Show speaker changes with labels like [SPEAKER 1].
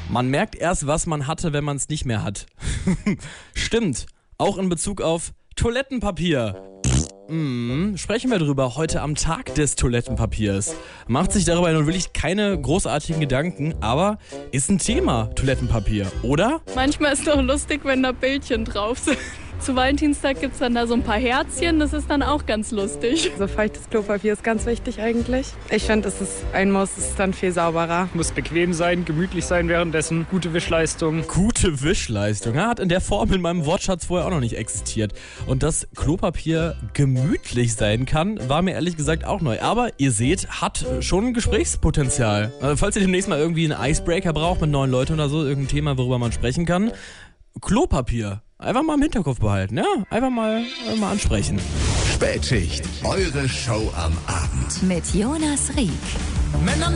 [SPEAKER 1] Man merkt erst, was man hatte, wenn man es nicht mehr hat. Stimmt, auch in Bezug auf Toilettenpapier. Sprechen wir drüber heute am Tag des Toilettenpapiers. Macht sich darüber nun wirklich keine großartigen Gedanken, aber ist ein Thema, Toilettenpapier, oder?
[SPEAKER 2] Manchmal ist es doch lustig, wenn da Bildchen drauf sind. Zu Valentinstag gibt es dann da so ein paar Herzchen, das ist dann auch ganz lustig.
[SPEAKER 3] So feuchtes Klopapier ist ganz wichtig eigentlich. Ich finde, es ist ein Muss, es ist dann viel sauberer.
[SPEAKER 4] Muss bequem sein, gemütlich sein währenddessen, gute Wischleistung.
[SPEAKER 1] Gute Wischleistung, ja, hat in der Form in meinem Wortschatz vorher auch noch nicht existiert. Und dass Klopapier gemütlich sein kann, war mir ehrlich gesagt auch neu. Aber ihr seht, hat schon Gesprächspotenzial. Also, falls ihr demnächst mal irgendwie einen Icebreaker braucht mit neuen Leuten oder so, irgendein Thema, worüber man sprechen kann. Klopapier. Einfach mal im Hinterkopf behalten, ja? Einfach mal ansprechen.
[SPEAKER 5] Spätschicht, eure Show am Abend.
[SPEAKER 6] Mit Jonas Rieck.
[SPEAKER 7] Männer